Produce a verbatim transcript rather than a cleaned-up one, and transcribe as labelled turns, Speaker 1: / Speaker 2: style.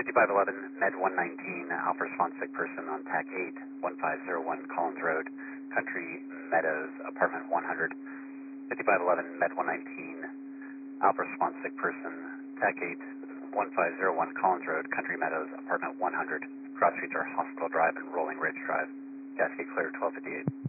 Speaker 1: fifty-five eleven, Med one nineteen, Alpha Response Sick Person on TAC eight, one five zero one Collins Road, Country Meadows, Apartment one hundred. fifty-five eleven, Med one nineteen, Alpha Response Sick Person, TAC eight, one five zero one Collins Road, Country Meadows, Apartment one hundred. Cross streets are Hospital Drive and Rolling Ridge Drive. Cascade clear, twelve fifty-eight.